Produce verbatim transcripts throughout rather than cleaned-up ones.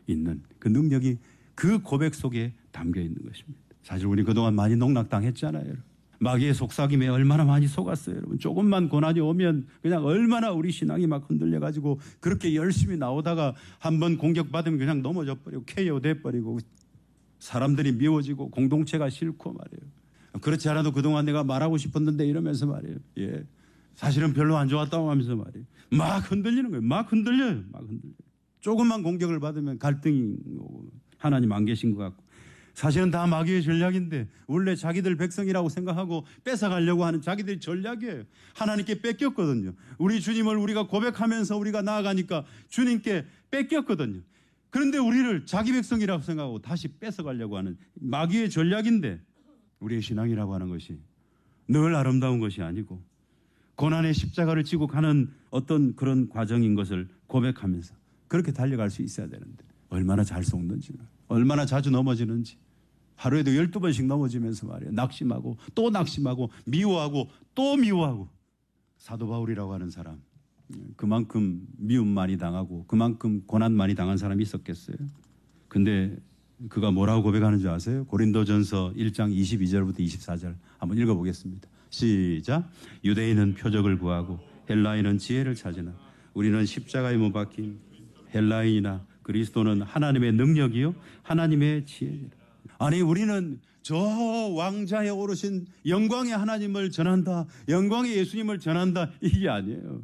있는 그 능력이 그 고백 속에 담겨 있는 것입니다. 사실 우리 그동안 많이 농락당했잖아요. 여러분. 마귀의 속삭임에 얼마나 많이 속았어요. 여러분. 조금만 고난이 오면 그냥 얼마나 우리 신앙이 막 흔들려가지고 그렇게 열심히 나오다가 한번 공격받으면 그냥 넘어져 버리고 케이오 돼버리고 사람들이 미워지고 공동체가 싫고 말이에요. 그렇지 않아도 그동안 내가 말하고 싶었는데 이러면서 말이에요. 예. 사실은 별로 안 좋았다고 하면서 말이에요. 막 흔들리는 거예요. 막 흔들려요. 막 흔들려요. 조금만 공격을 받으면 갈등이 오고 하나님 안 계신 것 같고 사실은 다 마귀의 전략인데 원래 자기들 백성이라고 생각하고 뺏어가려고 하는 자기들의 전략이에요. 하나님께 뺏겼거든요. 우리 주님을 우리가 고백하면서 우리가 나아가니까 주님께 뺏겼거든요. 그런데 우리를 자기 백성이라고 생각하고 다시 뺏어가려고 하는 마귀의 전략인데 우리의 신앙이라고 하는 것이 늘 아름다운 것이 아니고 고난의 십자가를 지고 가는 어떤 그런 과정인 것을 고백하면서 그렇게 달려갈 수 있어야 되는데 얼마나 잘 속는지 얼마나 자주 넘어지는지 하루에도 열두 번씩 넘어지면서 말이에요. 낙심하고 또 낙심하고 미워하고 또 미워하고 사도 바울이라고 하는 사람 그만큼 미움 많이 당하고 그만큼 고난 많이 당한 사람이 있었겠어요. 근데 그가 뭐라고 고백하는지 아세요? 고린도전서 일 장 이십이 절부터 이십사 절 한번 읽어보겠습니다. 시작. 유대인은 표적을 구하고 헬라인은 지혜를 찾으나 우리는 십자가에 못 박힌 헬라인이나 그리스도는 하나님의 능력이요 하나님의 지혜니라. 아니 우리는 저 왕자에 오르신 영광의 하나님을 전한다. 영광의 예수님을 전한다. 이게 아니에요.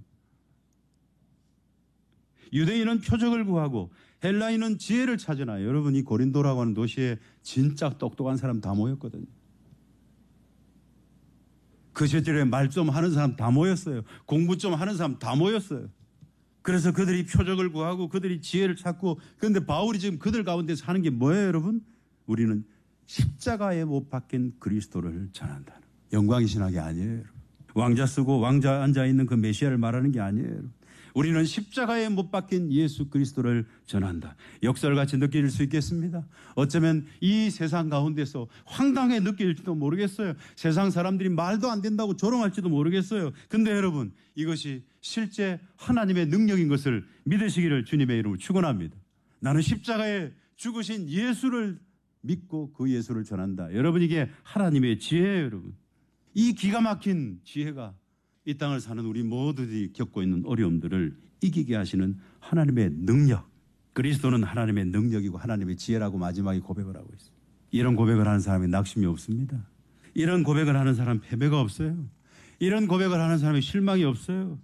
유대인은 표적을 구하고 헬라인은 지혜를 찾으나 여러분 이 고린도라고 하는 도시에 진짜 똑똑한 사람 다 모였거든요. 그 시절에 말 좀 하는 사람 다 모였어요. 공부 좀 하는 사람 다 모였어요. 그래서 그들이 표적을 구하고 그들이 지혜를 찾고 그런데 바울이 지금 그들 가운데서 하는 게 뭐예요 여러분? 우리는 십자가에 못 박힌 그리스도를 전한다. 영광의 신학이 아니에요. 여러분. 왕자 쓰고 왕자 앉아있는 그 메시아를 말하는 게 아니에요. 여러분. 우리는 십자가에 못 박힌 예수 그리스도를 전한다. 역설같이 느낄 수 있겠습니다. 어쩌면 이 세상 가운데서 황당해 느낄지도 모르겠어요. 세상 사람들이 말도 안 된다고 조롱할지도 모르겠어요. 근데 여러분 이것이 실제 하나님의 능력인 것을 믿으시기를 주님의 이름으로 축원합니다. 나는 십자가에 죽으신 예수를 믿고 그 예수를 전한다. 여러분 이게 하나님의 지혜예요. 여러분. 이 기가 막힌 지혜가 이 땅을 사는 우리 모두들이 겪고 있는 어려움들을 이기게 하시는 하나님의 능력. 그리스도는 하나님의 능력이고 하나님의 지혜라고 마지막에 고백을 하고 있어요. 이런 고백을 하는 사람이 낙심이 없습니다. 이런 고백을 하는 사람 패배가 없어요. 이런 고백을 하는 사람이 실망이 없어요.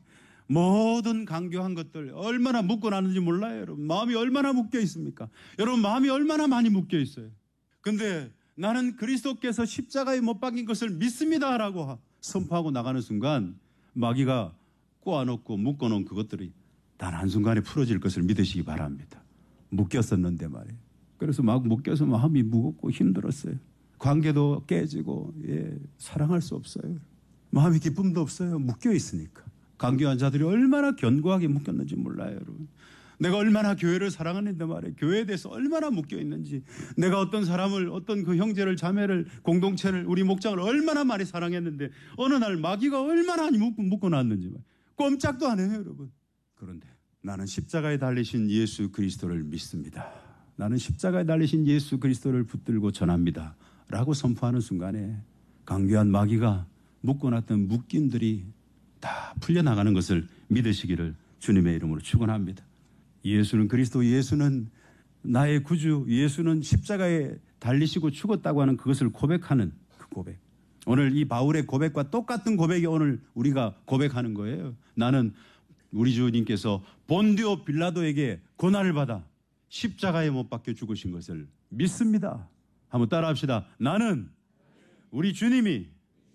모든 강교한 것들 얼마나 묶어놨는지 몰라요. 여러분 마음이 얼마나 묶여 있습니까? 여러분 마음이 얼마나 많이 묶여 있어요. 근데 나는 그리스도께서 십자가에 못 박힌 것을 믿습니다라고 선포하고 나가는 순간 마귀가 꼬아놓고 묶어놓은 그것들이 단 한순간에 풀어질 것을 믿으시기 바랍니다. 묶였었는데 말이에요. 그래서 막 묶여서 마음이 무겁고 힘들었어요. 관계도 깨지고 예, 사랑할 수 없어요. 마음이 기쁨도 없어요. 묶여 있으니까. 강교한 자들이 얼마나 견고하게 묶였는지 몰라요. 여러분. 내가 얼마나 교회를 사랑하는데 말이에요. 교회에 대해서 얼마나 묶여 있는지 내가 어떤 사람을 어떤 그 형제를 자매를 공동체를 우리 목장을 얼마나 많이 사랑했는데 어느 날 마귀가 얼마나 묶, 묶어놨는지 말이에요. 꼼짝도 안 해요. 여러분. 그런데 나는 십자가에 달리신 예수 그리스도를 믿습니다. 나는 십자가에 달리신 예수 그리스도를 붙들고 전합니다. 라고 선포하는 순간에 강교한 마귀가 묶어놨던 묶임들이 다 풀려나가는 것을 믿으시기를 주님의 이름으로 축원합니다. 예수는 그리스도, 예수는 나의 구주, 예수는 십자가에 달리시고 죽었다고 하는 그것을 고백하는 그 고백. 오늘 이 바울의 고백과 똑같은 고백이 오늘 우리가 고백하는 거예요. 나는 우리 주님께서 본디오 빌라도에게 고난을 받아 십자가에 못 박혀 죽으신 것을 믿습니다. 한번 따라합시다. 나는 우리 주님이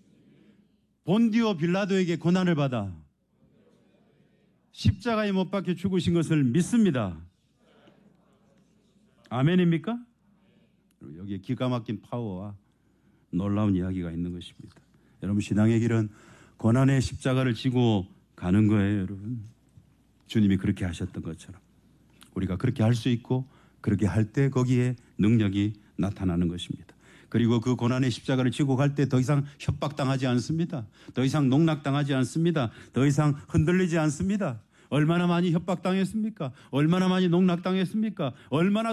본디오 빌라도에게 고난을 받아 십자가에 못 박혀 죽으신 것을 믿습니다. 아멘입니까? 여기에 기가 막힌 파워와 놀라운 이야기가 있는 것입니다. 여러분 신앙의 길은 고난의 십자가를 지고 가는 거예요. 여러분 주님이 그렇게 하셨던 것처럼 우리가 그렇게 할 수 있고 그렇게 할 때 거기에 능력이 나타나는 것입니다. 그리고 그 고난의 십자가를 지고 갈 때 더 이상 협박당하지 않습니다. 더 이상 농락당하지 않습니다. 더 이상 흔들리지 않습니다. 얼마나 많이 협박당했습니까? 얼마나 많이 농락당했습니까? 얼마나